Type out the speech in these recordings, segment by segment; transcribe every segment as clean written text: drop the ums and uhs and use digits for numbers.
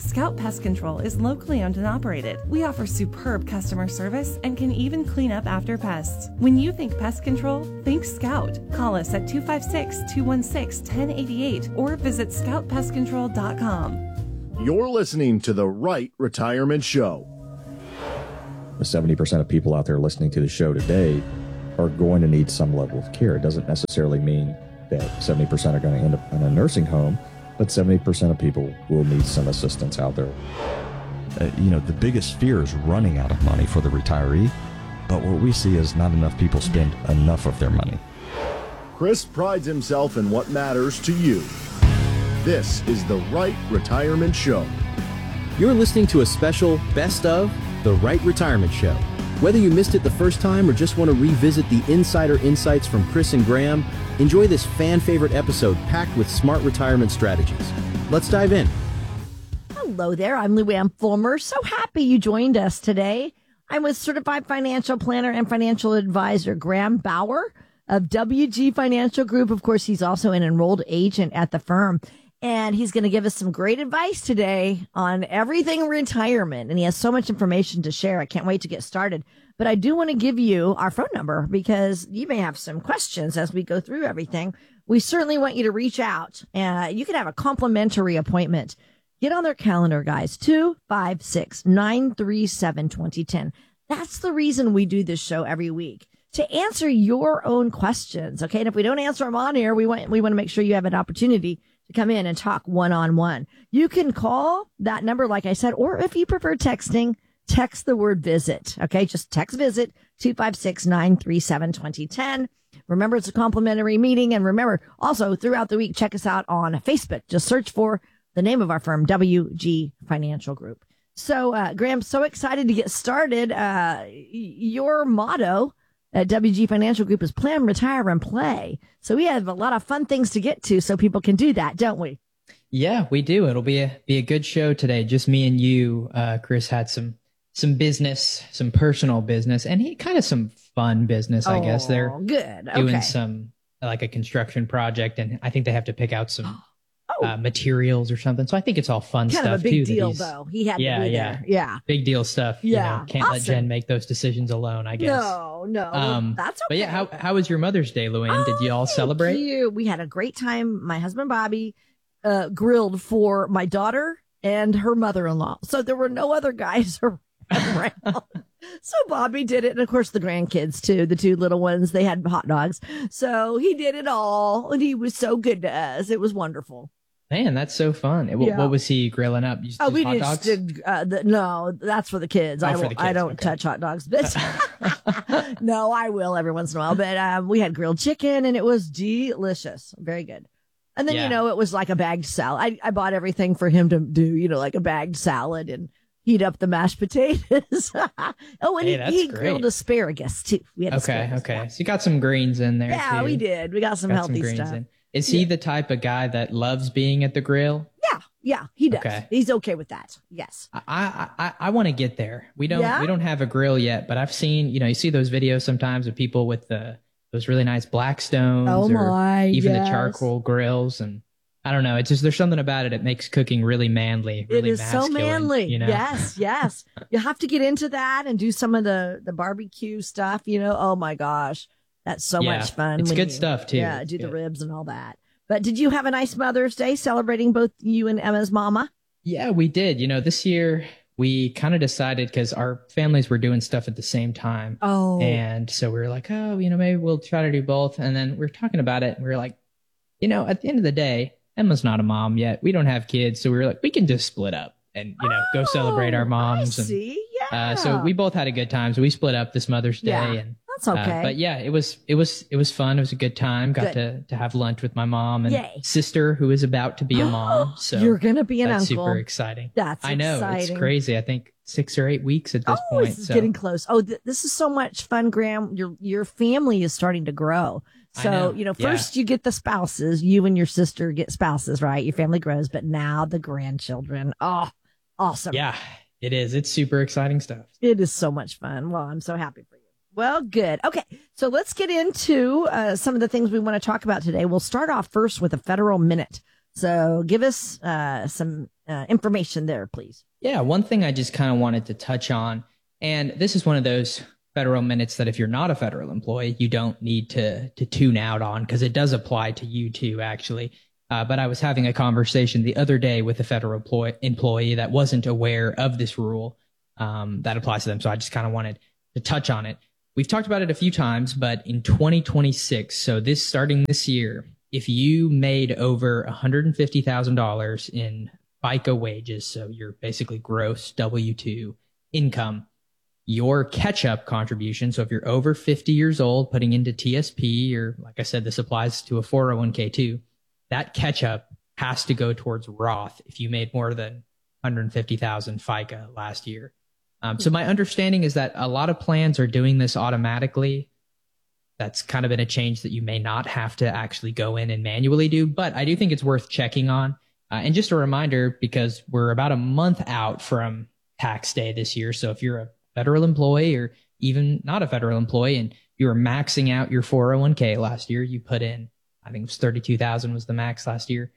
Scout Pest Control is locally owned and operated. We offer superb customer service and can even clean up after pests. When you think pest control, think Scout. Call us at 256-216-1088 or visit scoutpestcontrol.com. You're listening to The Right Retirement Show. The 70% of people out there listening to the show today are going to need some level of care. It doesn't necessarily mean that 70% are going to end up in a nursing home, but 70% of people will need some assistance out there. The biggest fear is running out of money for the retiree, but what we see is not enough people spend enough of their money. Chris prides himself in what matters to you. This is The Right Retirement Show. You're listening to a special Best of The Right Retirement Show. Whether you missed it the first time or just want to revisit the insider insights from Chris and Graham, enjoy this fan-favorite episode packed with smart retirement strategies. Let's dive in. Hello there. I'm Luann Fulmer. So happy you joined us today. I'm with certified financial planner and financial advisor Graham Bauer of WG Financial Group. Of course, he's also an enrolled agent at the firm. And he's going to give us some great advice today on everything retirement. And he has so much information to share. I can't wait to get started. But I do want to give you our phone number because you may have some questions as we go through everything. We certainly want you to reach out. You can have a complimentary appointment. Get on their calendar, guys. 256-937-2010. That's the reason we do this show every week, to answer your own questions. Okay. And if we don't answer them on air, we want to make sure you have an opportunity to come in and talk one-on-one. You can call that number, like I said, or if you prefer texting, text the word visit. Okay. Just text visit 256-937-2010. Remember, it's a complimentary meeting. And remember, also throughout the week, check us out on Facebook. Just search for the name of our firm, WG Financial Group. So, Graham, so excited to get started. Your motto at WG Financial Group is plan, retire, and play. So we have a lot of fun things to get to so people can do that, don't we? Yeah, we do. It'll be a good show today. Just me and you. Chris had some business, some personal business, and he kind of some fun business, I guess. They're good. Doing some, like a construction project, and I think they have to pick out some materials or something. So I think it's all fun kind stuff too. Kind of a big deal, though. He had to be there. Yeah. Big deal stuff. Yeah. Can't let Jen make those decisions alone, I guess. No. That's okay. But yeah, how was your Mother's Day, Luann? Did you all celebrate? We had a great time. My husband, Bobby, grilled for my daughter and her mother-in-law. So there were no other guys around. So Bobby did it. And of course, the grandkids too, the two little ones, they had hot dogs. So he did it all. And he was so good to us. It was wonderful. Man, that's so fun. What was he grilling up? We hot just dogs? did, no, that's for the kids. I don't touch hot dogs, but no, I will every once in a while. But we had grilled chicken and it was delicious. Very good. And then, it was like a bagged salad. I bought everything for him to do, like a bagged salad and heat up the mashed potatoes. He grilled asparagus too. We had asparagus. Okay. So you got some greens in there. Yeah, too. We did. We got some healthy stuff. Is he the type of guy that loves being at the grill? Yeah, he does. Okay. He's okay with that. Yes. I want to get there. We don't have a grill yet, but I've seen, you see those videos sometimes of people with those really nice Blackstones even the charcoal grills, and I don't know. It's just, there's something about it. It makes cooking really manly, really masculine. So manly. Yes. You have to get into that and do some of the barbecue stuff, Oh my gosh. That's so much fun. It's good stuff too. Yeah, do the ribs and all that. But did you have a nice Mother's Day celebrating both you and Emma's mama? Yeah, we did. This year we kind of decided, because our families were doing stuff at the same time. Oh. And so we were like, maybe we'll try to do both. And then we were talking about it and we were like, at the end of the day, Emma's not a mom yet. We don't have kids. So we were like, we can just split up and, go celebrate our moms. I see. Yeah. So we both had a good time. So we split up this Mother's Day. Yeah. And that's okay. But yeah, it was fun. It was a good time. Got to have lunch with my mom and sister, who is about to be a mom. So you're going to be an that's uncle. Super exciting. That's I know. exciting. It's crazy. I think 6 or 8 weeks at this point. It's getting close. This is so much fun, Graham. Your family is starting to grow. So, first you get the spouses, you and your sister get spouses, right? Your family grows, but now the grandchildren. Oh, awesome. Yeah, it is. It's super exciting stuff. It is so much fun. Well, I'm so happy for you. Well, good. Okay. So let's get into some of the things we want to talk about today. We'll start off first with a federal minute. So give us some information there, please. Yeah, one thing I just kind of wanted to touch on, and this is one of those federal minutes that if you're not a federal employee, you don't need to tune out on, because it does apply to you too, actually. But I was having a conversation the other day with a federal employee that wasn't aware of this rule that applies to them. So I just kind of wanted to touch on it. We've talked about it a few times, but in 2026, so starting this year, if you made over $150,000 in FICA wages, so your basically gross W-2 income, your catch-up contribution, so if you're over 50 years old putting into TSP, or like I said, this applies to a 401k too, that catch-up has to go towards Roth if you made more than 150,000 FICA last year. So my understanding is that a lot of plans are doing this automatically. That's kind of been a change that you may not have to actually go in and manually do, but I do think it's worth checking on. And just a reminder, because we're about a month out from tax day this year. So if you're a federal employee or even not a federal employee and you were maxing out your 401k last year, you put in, I think it was 32,000 was the max last year.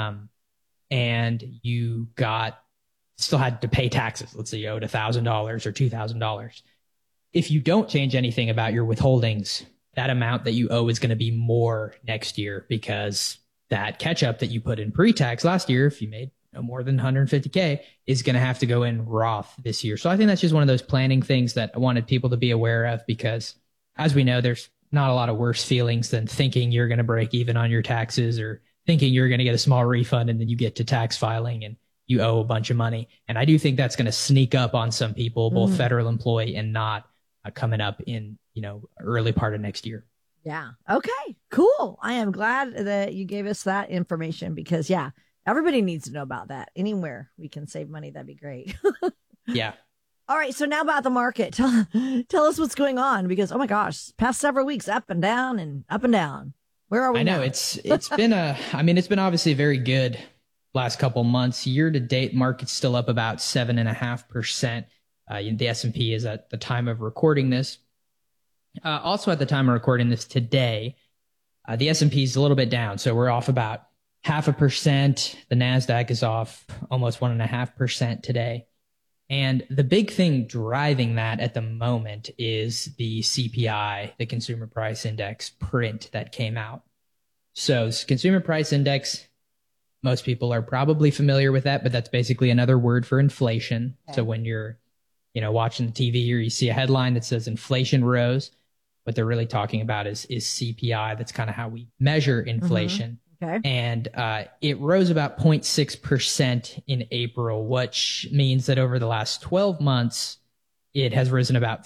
And you still had to pay taxes. Let's say you owed $1,000 or $2,000. If you don't change anything about your withholdings, that amount that you owe is going to be more next year, because that catch up that you put in pre-tax last year, if you made more than 150K, is going to have to go in Roth this year. So I think that's just one of those planning things that I wanted people to be aware of, because as we know, there's not a lot of worse feelings than thinking you're going to break even on your taxes, or thinking you're going to get a small refund and then you get to tax filing and you owe a bunch of money. And I do think that's going to sneak up on some people, both federal employee and not, coming up in, early part of next year. Yeah. Okay, cool. I am glad that you gave us that information, because everybody needs to know about that. Anywhere we can save money, that'd be great. Yeah. All right. So now about the market. Tell us what's going on, because, oh my gosh, past several weeks, up and down and up and down. Where are we now? I know it's been it's been obviously very good last couple months. Year to date, market's still up about 7.5%. The S&P is at the time of recording this. Also at the time of recording this today, the S&P is a little bit down. So we're off about 0.5%. The NASDAQ is off almost 1.5% today. And the big thing driving that at the moment is the CPI, the Consumer Price Index print that came out. So Consumer Price Index, most people are probably familiar with that, but that's basically another word for inflation. Okay. So when you're, watching the TV or you see a headline that says inflation rose, what they're really talking about is CPI. That's kind of how we measure inflation. Okay. And it rose about 0.6% in April, which means that over the last 12 months, it has risen about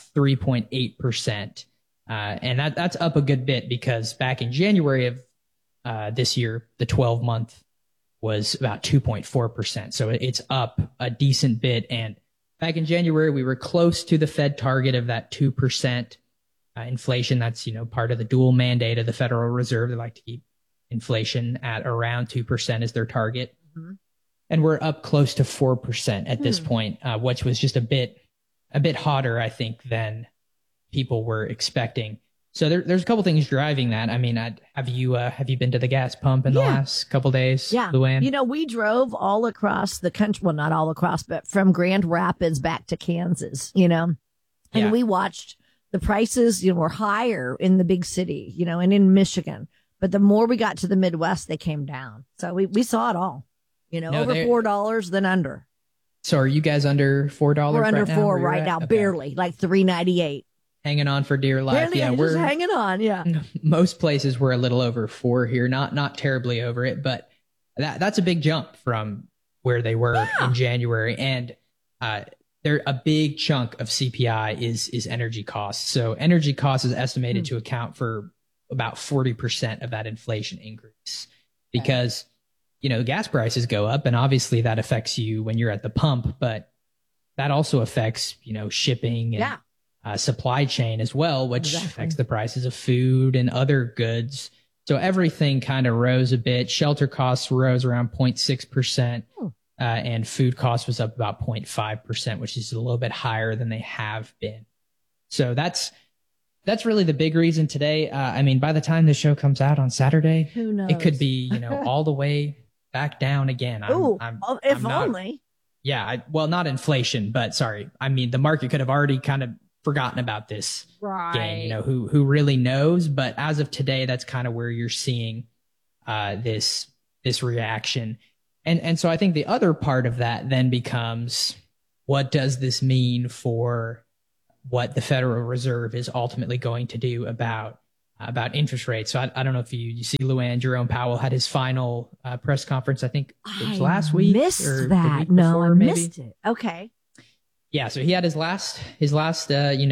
3.8%. And that's up a good bit, because back in January of this year, the 12-month was about 2.4%. So it's up a decent bit. And back in January, we were close to the Fed target of that 2% inflation. That's, part of the dual mandate of the Federal Reserve. They like to keep inflation at around 2% as their target. Mm-hmm. And we're up close to 4% at this point, which was just a bit hotter, I think, than people were expecting. So there's a couple things driving that. I mean, have you been to the gas pump in the last couple days, Luann? We drove all across the country. Well, not all across, but from Grand Rapids back to Kansas, and we watched the prices, were higher in the big city, and in Michigan. But the more we got to the Midwest, they came down. So we saw it all, over $4 than under. So are you guys under $4? We're under $4 right now, okay. Barely, like $3.98. Hanging on for dear life. Barely, we're just hanging on. Yeah. Most places we're a little over 4 here, not terribly over it, but that's a big jump from where they were in January. And a big chunk of CPI is energy costs. So energy costs is estimated to account for about 40% of that inflation increase, because, gas prices go up, and obviously that affects you when you're at the pump, but that also affects, shipping and supply chain as well, which affects the prices of food and other goods. So everything kind of rose a bit. Shelter costs rose around 0.6%, and food costs was up about 0.5%, which is a little bit higher than they have been. So that's really the big reason today. By the time the show comes out on Saturday, who knows? It could be, all the way back down again. If only. Yeah. Well, not inflation, but sorry. I mean, the market could have already kind of forgotten about this gain, who really knows? But as of today, that's kind of where you're seeing this reaction. And so I think the other part of that then becomes, what does this mean for what the Federal Reserve is ultimately going to do about interest rates? So I don't know if you see Luann, Jerome Powell had his final press conference. I think it was last week. Missed that. No, I missed it. Okay. Yeah. So he had his last his last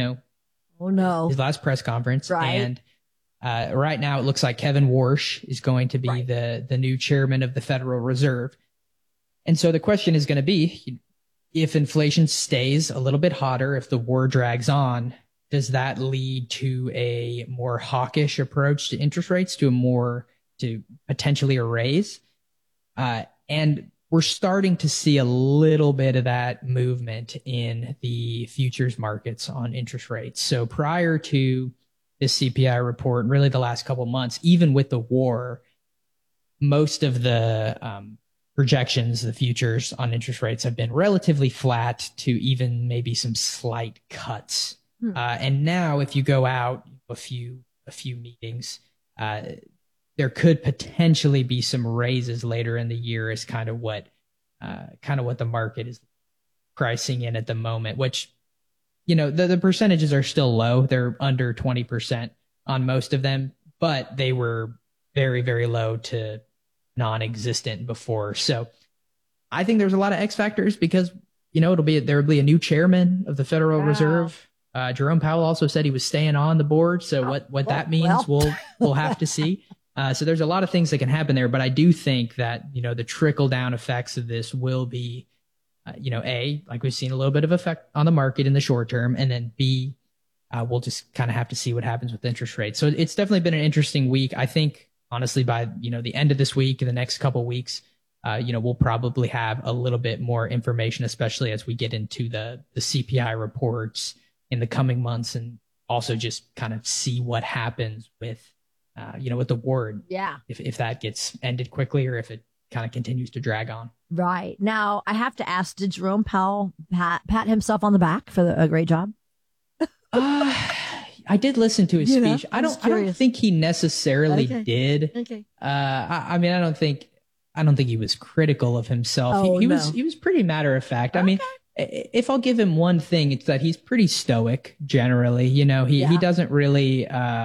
press conference. Right. And right now it looks like Kevin Warsh is going to be the new chairman of the Federal Reserve. And so the question is going to be, if inflation stays a little bit hotter, if the war drags on, does that lead to a more hawkish approach to interest rates, to potentially a raise? And we're starting to see a little bit of that movement in the futures markets on interest rates. So prior to this CPI report, really the last couple of months, even with the war, most of the projections, the futures on interest rates have been relatively flat to even maybe some slight cuts. And now if you go out a few meetings, there could potentially be some raises later in the year, is kind of what the market is pricing in at the moment, which, the percentages are still low. They're under 20% on most of them, but they were very, very low to non-existent before. So I think there's a lot of X factors because, there will be a new chairman of the Federal Reserve. Jerome Powell also said he was staying on the board. So what that means, we'll have to see. So there's a lot of things that can happen there, but I do think that, the trickle down effects of this will be, A, like we've seen a little bit of effect on the market in the short term, and then B, we'll just kind of have to see what happens with interest rates. So it's definitely been an interesting week. I think, honestly, by, the end of this week and the next couple of weeks, we'll probably have a little bit more information, especially as we get into the CPI reports in the coming months, and also just kind of see what happens with, with the war. Yeah. If that gets ended quickly or if it kind of continues to drag on. Right. Now, I have to ask, did Jerome Powell pat himself on the back for a great job? I did listen to his speech. I don't think he necessarily did. Okay. I mean, I don't think he was critical of himself. He was pretty matter of fact. Okay. I mean, if I'll give him one thing, it's that he's pretty stoic generally. He doesn't really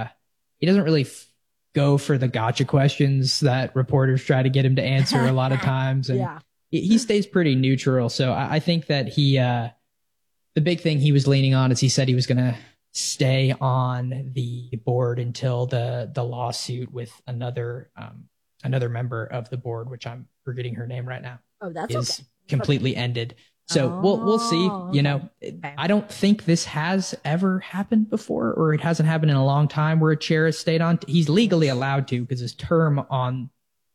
go for the gotcha questions that reporters try to get him to answer a lot of times. And he stays pretty neutral. So I think that the big thing he was leaning on is he said he was going to stay on the board until the lawsuit with another member of the board, which I'm forgetting her name right now. Oh, that's is completely ended. So we'll see. Okay. I don't think this has ever happened before, or it hasn't happened in a long time where a chair has stayed on. He's legally allowed to, because his term on,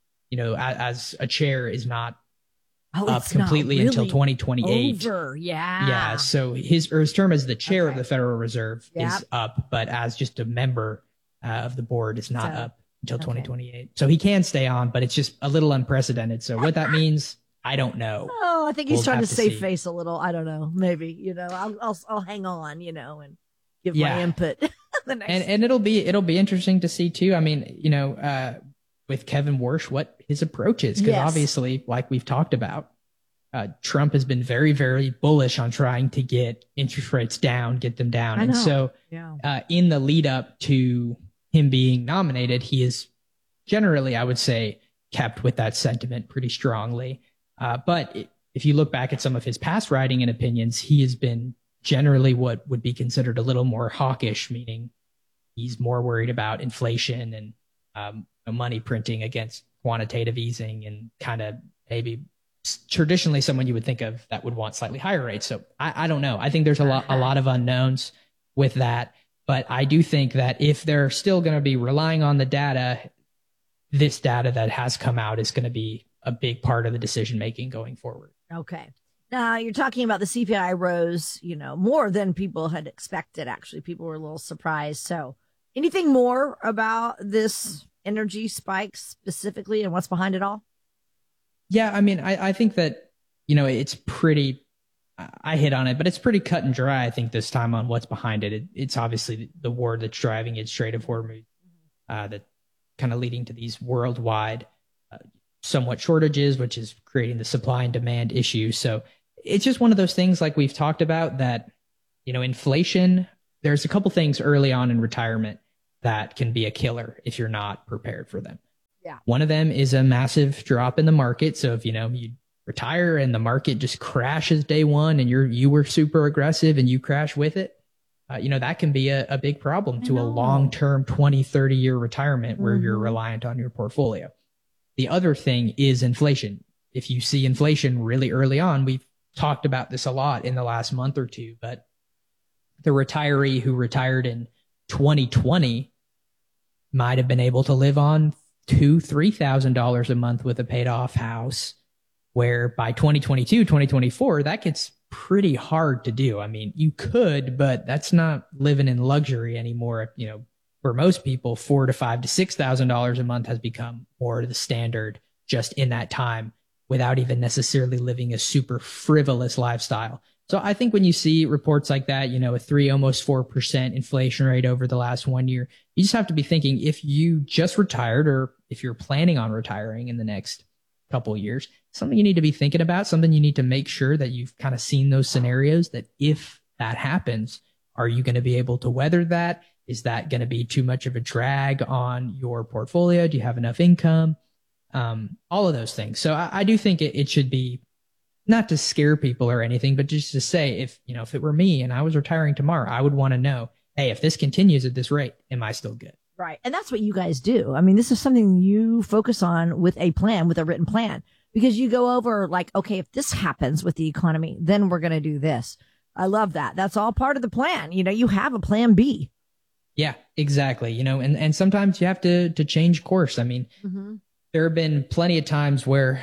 as a chair is not up completely until 2028. Over. Yeah. Yeah. So his term as the chair of the Federal Reserve is up, but as just a member of the board is not up until 2028. So he can stay on, but it's just a little unprecedented. So what that means, I don't know. Oh, I think he's trying to save face a little. I don't know. Maybe, I'll hang on, and give my input. And it'll be interesting to see too. I mean, with Kevin Warsh, what his approach is, because obviously, like we've talked about, Trump has been very, very bullish on trying to get interest rates down, get them down. And so in the lead up to him being nominated, he is generally, I would say, kept with that sentiment pretty strongly. But if you look back at some of his past writing and opinions, he has been generally what would be considered a little more hawkish, meaning he's more worried about inflation and money printing against quantitative easing, and kind of maybe traditionally someone you would think of that would want slightly higher rates. So I don't know. I think there's a lot of unknowns with that. But I do think that if they're still going to be relying on the data, this data that has come out is going to be a big part of the decision making going forward. Okay. Now you're talking about the CPI rose, more than people had expected. Actually, people were a little surprised. So anything more about this energy spike specifically and what's behind it all? Yeah, I mean, I think that, it's pretty, I hit on it, but it's pretty cut and dry, I think, this time on what's behind it. It's obviously the war that's driving it, Strait of Hormuz, that kind of leading to these worldwide somewhat shortages, which is creating the supply and demand issue. So it's just one of those things, like we've talked about, that, inflation, there's a couple things early on in retirement that can be a killer if you're not prepared for them. Yeah. One of them is a massive drop in the market. So if, you retire and the market just crashes day one and you were super aggressive and you crash with it, that can be a big problem to a long-term 20, 30-year retirement where you're reliant on your portfolio. The other thing is inflation. If you see inflation really early on, we've talked about this a lot in the last month or two, but the retiree who retired in 2020 might have been able to live on $2,000-$3,000 a month with a paid off house, where by 2022, 2024, that gets pretty hard to do. I mean, you could, but that's not living in luxury anymore. For most people, $4,000 to $5,000 to $6,000 a month has become more the standard just in that time, without even necessarily living a super frivolous lifestyle. So I think when you see reports like that, a 3, almost 4% inflation rate over the last 1 year, you just have to be thinking, if you just retired or if you're planning on retiring in the next couple of years, something you need to be thinking about, something you need to make sure that you've kind of seen those scenarios, that if that happens, are you going to be able to weather that? Is that going to be too much of a drag on your portfolio? Do you have enough income? All of those things. So I do think it should be, not to scare people or anything, but just to say, if it were me and I was retiring tomorrow, I would want to know, hey, if this continues at this rate, am I still good? Right. And that's what you guys do. I mean, this is something you focus on with a plan, with a written plan, because you go over like, okay, if this happens with the economy, then we're going to do this. I love that. That's all part of the plan. You have a plan B. Yeah, exactly. And sometimes you have to change course. I mean, there have been plenty of times where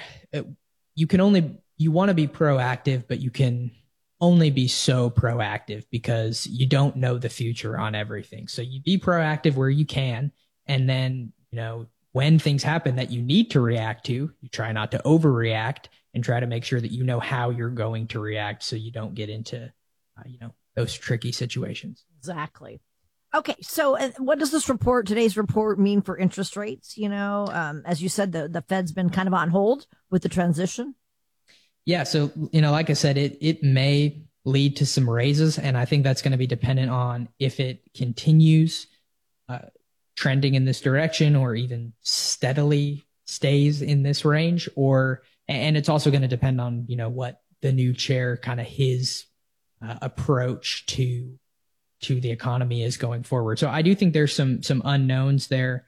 you want to be proactive, but you can only be so proactive because you don't know the future on everything. So you be proactive where you can. And then, when things happen that you need to react to, you try not to overreact and try to make sure that you know how you're going to react so you don't get into, those tricky situations. Exactly. Okay. So what does today's report mean for interest rates? As you said, the Fed's been kind of on hold with the transition. Yeah. So, like I said, it may lead to some raises, and I think that's going to be dependent on if it continues trending in this direction or even steadily stays in this range, and it's also going to depend on, what the new chair, kind of his approach to the economy is going forward. So I do think there's some unknowns there.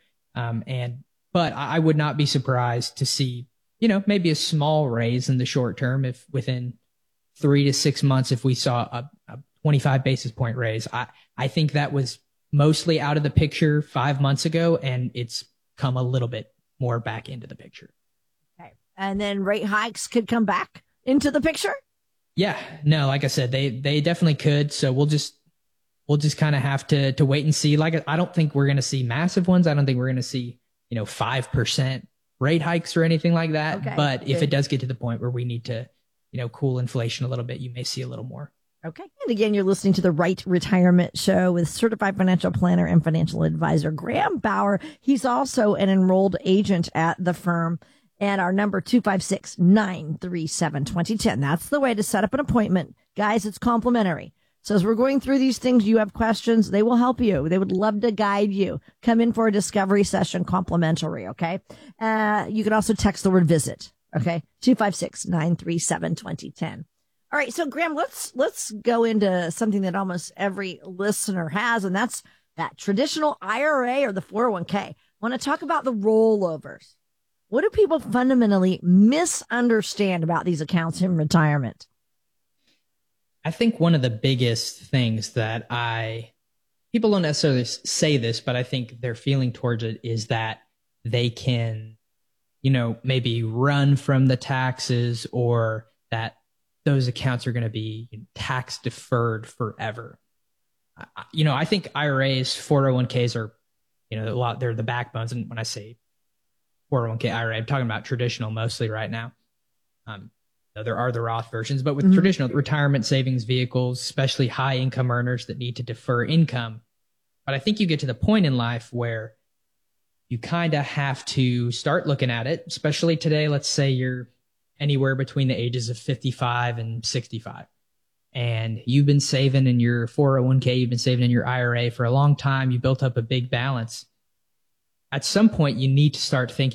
But I would not be surprised to see, maybe a small raise in the short term, if within 3 to 6 months, if we saw a 25 basis point raise. I think that was mostly out of the picture 5 months ago, and it's come a little bit more back into the picture. Okay. And then rate hikes could come back into the picture? Yeah, no, like I said, they definitely could. So we'll just kind of have to wait and see. Like, I don't think we're going to see massive ones. I don't think we're going to see, 5% rate hikes or anything like that. Okay, but if it does get to the point where we need to, cool inflation a little bit, you may see a little more. Okay. And again, you're listening to the Right Retirement Show with certified financial planner and financial advisor Graham Bauer. He's also an enrolled agent at the firm. And our number 256-937-2010. That's the way to set up an appointment. Guys, it's complimentary. So as we're going through these things, you have questions, they will help you. They would love to guide you. Come in for a discovery session, complimentary, okay? You can also text the word visit, okay? 256-937-2010. All right, so Graham, let's go into something that almost every listener has, and that's that traditional IRA or the 401k. I want to talk about the rollovers. What do people fundamentally misunderstand about these accounts in retirement? I think one of the biggest things that people don't necessarily say this, but I think their feeling towards it is that they can, maybe run from the taxes, or that those accounts are going to be tax deferred forever. I think IRAs, 401ks are, they're the backbones. And when I say 401k IRA, I'm talking about traditional mostly right now. There are the Roth versions, but with traditional retirement savings vehicles, especially high income earners that need to defer income. But I think you get to the point in life where you kind of have to start looking at it, especially today. Let's say you're anywhere between the ages of 55 and 65. And you've been saving in your 401k, you've been saving in your IRA for a long time. You built up a big balance. At some point, you need to start thinking